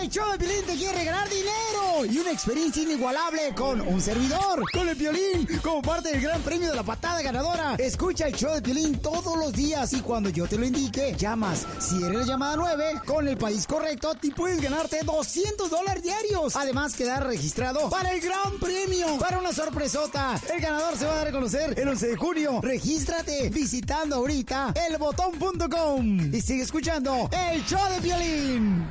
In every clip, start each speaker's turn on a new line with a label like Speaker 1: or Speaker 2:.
Speaker 1: El show de Piolín te quiere regalar dinero y una experiencia inigualable con un servidor, con el Piolín, como parte del gran premio de la patada ganadora. Escucha el show de Piolín todos los días y cuando yo te lo indique, llamas. Si eres la llamada 9, con el país correcto, te puedes ganarte $200 diarios. Además, quedar registrado para el gran premio, para una sorpresota. El ganador se va a dar a conocer el 11 de junio. Regístrate visitando ahorita elbotón.com y sigue escuchando el show de Piolín.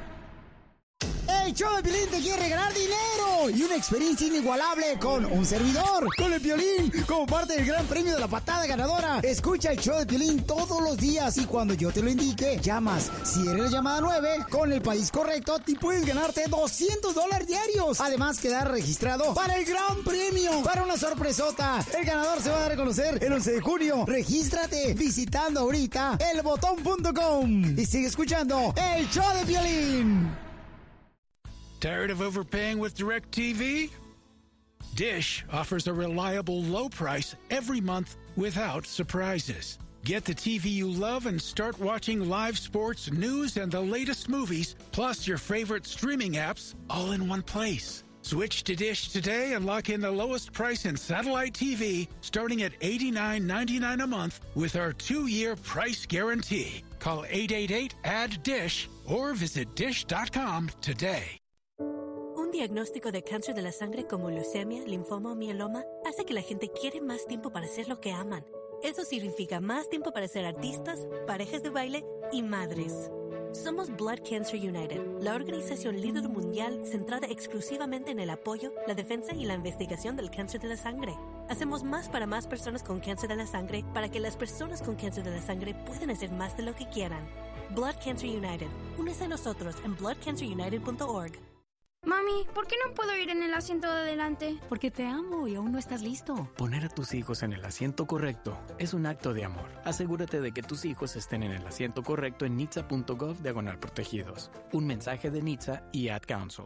Speaker 1: El show de Piolín te quiere regalar dinero y una experiencia inigualable con un servidor, con el Piolín, como parte del gran premio de la patada ganadora. Escucha el show de Piolín todos los días y cuando yo te lo indique, llamas. Si eres la llamada 9, con el país correcto, te puedes ganarte $200 diarios. Además, quedar registrado para el gran premio, para una sorpresota. El ganador se va a dar a conocer el 11 de junio. Regístrate visitando ahorita elbotón.com y sigue escuchando el show de Piolín.
Speaker 2: Tired of overpaying with DirecTV? Dish offers a reliable low price every month without surprises. Get the TV you love and start watching live sports, news, and the latest movies, plus your favorite streaming apps, all in one place. Switch to Dish today and lock in the lowest price in satellite TV, starting at $89.99 a month with our 2-year price guarantee. Call 888-ADD-DISH or visit dish.com today.
Speaker 3: Un diagnóstico de cáncer de la sangre como leucemia, linfoma o mieloma hace que la gente quiere más tiempo para hacer lo que aman. Eso significa más tiempo para ser artistas, parejas de baile y madres. Somos Blood Cancer United, la organización líder mundial centrada exclusivamente en el apoyo, la defensa y la investigación del cáncer de la sangre. Hacemos más para más personas con cáncer de la sangre para que las personas con cáncer de la sangre puedan hacer más de lo que quieran. Blood Cancer United. Únese a nosotros en bloodcancerunited.org.
Speaker 4: Mami, ¿por qué no puedo ir en el asiento de adelante?
Speaker 5: Porque te amo y aún no estás listo.
Speaker 6: Poner a tus hijos en el asiento correcto es un acto de amor. Asegúrate de que tus hijos estén en el asiento correcto en nitsa.gov/protegidos. Un mensaje de NHTSA y Ad Council.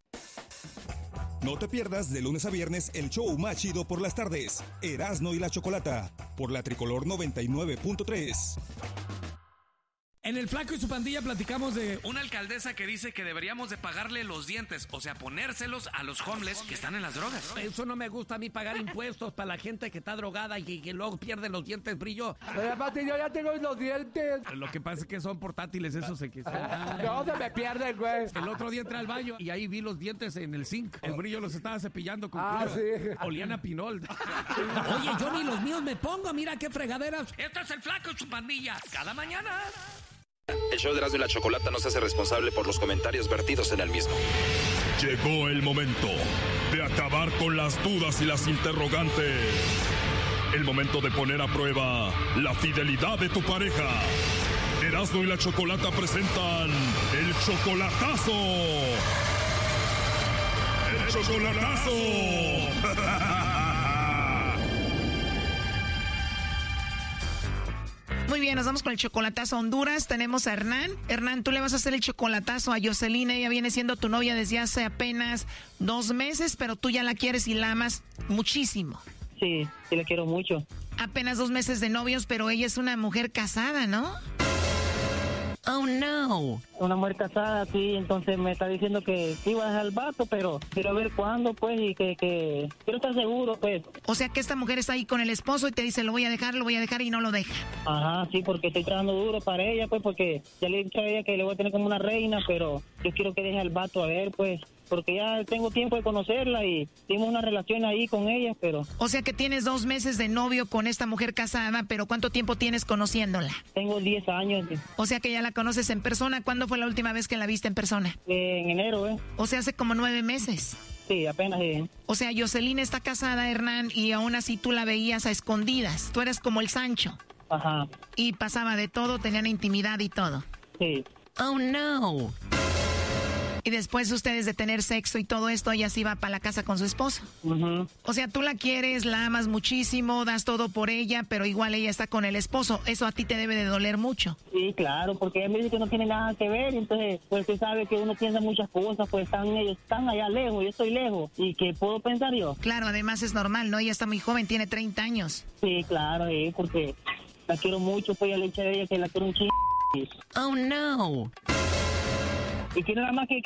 Speaker 7: No te pierdas de lunes a viernes el show más chido por las tardes. Erasno y la Chocolata, por la Tricolor 99.3.
Speaker 8: En El Flaco y su pandilla platicamos de una alcaldesa que dice que deberíamos de pagarle los dientes, o sea, ponérselos a los homeless que están en las drogas.
Speaker 9: Eso no me gusta a mí, pagar impuestos para la gente que está drogada y que luego pierde los dientes brillo.
Speaker 10: Pero aparte yo ya tengo los dientes.
Speaker 8: Lo que pasa es que son portátiles, esos se
Speaker 10: no, se me pierden, güey.
Speaker 8: El otro día entré al baño y ahí vi los dientes en el zinc. El brillo los estaba cepillando con
Speaker 10: sí.
Speaker 8: Olían a pinol.
Speaker 9: Oye, yo ni los míos me pongo, mira qué fregaderas.
Speaker 8: Esto es El Flaco y su pandilla, cada mañana.
Speaker 11: El show de Erasmo y la Chocolata no se hace responsable por los comentarios vertidos en el mismo.
Speaker 12: Llegó el momento de acabar con las dudas y las interrogantes. El momento de poner a prueba la fidelidad de tu pareja. Erasmo y la Chocolata presentan El Chocolatazo. ¡El Chocolatazo!
Speaker 13: Muy bien, nos vamos con el chocolatazo a Honduras. Tenemos a Hernán. Hernán, tú le vas a hacer el chocolatazo a Jocelyn. Ella viene siendo tu novia desde hace apenas 2 meses, pero tú ya la quieres y la amas muchísimo.
Speaker 14: Sí, sí la quiero mucho.
Speaker 13: Apenas 2 meses de novios, pero ella es una mujer casada, ¿no? Oh, no.
Speaker 14: Una mujer casada, sí, entonces me está diciendo que iba a dejar el vato, pero quiero ver cuándo, pues, y que quiero estar seguro, pues.
Speaker 13: O sea que esta mujer está ahí con el esposo y te dice, lo voy a dejar y no lo deja.
Speaker 14: Ajá, sí, porque estoy trabajando duro para ella, pues, porque ya le he dicho a ella que le voy a tener como una reina, pero yo quiero que deje al vato a ver, pues, porque ya tengo tiempo de conocerla y tengo una relación ahí con ella, pero...
Speaker 13: O sea que tienes 2 meses de novio con esta mujer casada, pero ¿cuánto tiempo tienes conociéndola?
Speaker 14: Tengo 10 años.
Speaker 13: O sea que ya la conoces en persona. ¿Cuándo fue la última vez que la viste en persona?
Speaker 14: En enero,
Speaker 13: O sea, hace como 9 meses.
Speaker 14: Sí, apenas.
Speaker 13: O sea, Jocelyn está casada, Hernán, y aún así tú la veías a escondidas. Tú eres como el Sancho.
Speaker 14: Ajá.
Speaker 13: Y pasaba de todo, tenían intimidad y todo.
Speaker 14: Sí.
Speaker 13: Oh, no. Y después ustedes de tener sexo y todo esto, ella se iba para la casa con su esposo.
Speaker 14: Uh-huh.
Speaker 13: O sea, tú la quieres, la amas muchísimo, das todo por ella, pero igual ella está con el esposo. Eso a ti te debe de doler mucho.
Speaker 14: Sí, claro, porque ella me dice que no tiene nada que ver, entonces, pues usted sabe que uno piensa muchas cosas, pues ellos están allá lejos, yo estoy lejos, ¿y qué puedo pensar yo?
Speaker 13: Claro, además es normal, ¿no? Ella está muy joven, tiene 30 años.
Speaker 14: Sí, claro, porque la quiero mucho, pues ya le he dicho a ella que la quiero un chingo.
Speaker 13: Oh, no.
Speaker 14: Y que nada más que